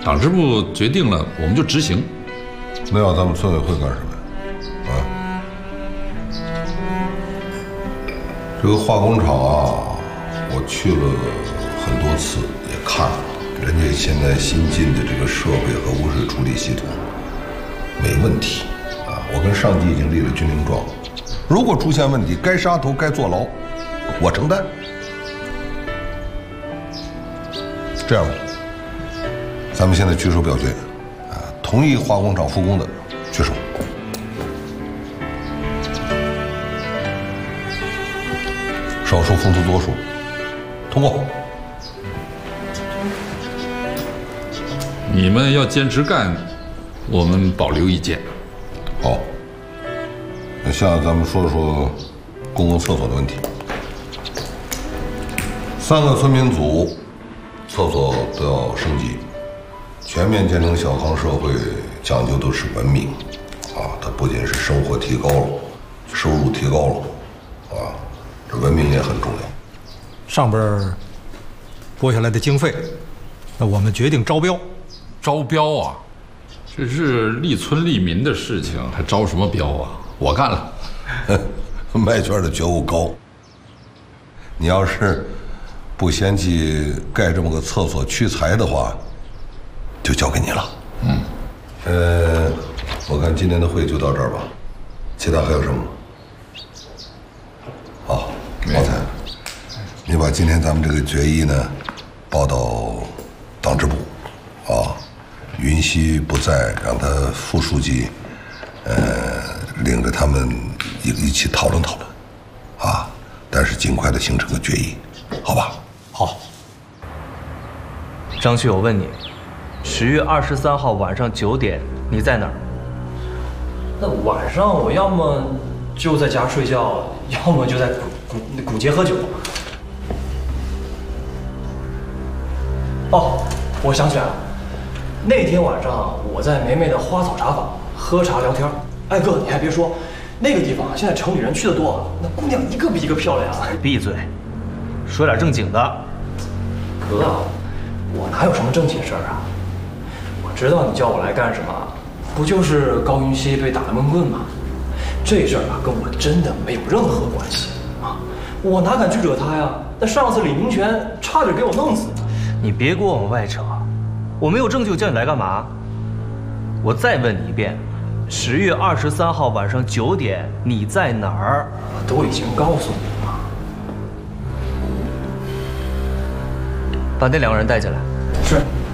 党支部决定了，我们就执行。 那要咱们村委会干什么呀？啊？这个化工厂啊，我去了很多次，也看了，人家现在新进的这个设备和污水处理系统没问题啊。我跟上级已经立了军令状，如果出现问题，该杀头该坐牢，我承担。这样吧，咱们现在举手表决，啊，同意化工厂复工的举手。少数服从多数，通过。 你们要坚持干，我们保留意见。 好，那下咱们说说公共厕所的问题。3个村民组。厕所都要升级，全面建成小康社会，讲究的是文明，啊，它不仅是生活提高了，收入提高了，啊，这文明也很重要。 上边拨下来的经费，那我们决定招标。 招标啊，这是利村利民的事情，还招什么标啊？我干了。 麦圈的觉悟高。你要是不嫌弃盖这么个厕所屈才的话，就交给你了。我看今天的会就到这儿吧，其他还有什么？好，毛才，你把今天咱们这个决议呢报到党支部，啊，云溪不在，让他副书记，领着他们一起讨论讨论，啊，但是尽快的形成个决议，好吧？ 好。 张旭，我问你，10月23号晚上9点你在哪儿？ 那晚上我要么就在家睡觉，要么就在古街喝酒。哦，我想起来了，那天晚上我在梅梅的花草茶坊喝茶聊天。哎哥，你还别说，那个地方现在城里人去的多，那姑娘一个比一个漂亮。 闭嘴，说点正经的。 哥，我哪有什么正经事儿啊？我知道你叫我来干什么，不就是高云溪被打了闷棍吗？这事儿啊，跟我真的没有任何关系啊！我哪敢去惹他呀？那上次李明权差点给我弄死。 你别给我往外扯，我没有证据叫你来干嘛？我再问你一遍，10月23号晚上9点你在哪儿？ 我都已经告诉你了。 把那2个人带进来。 是。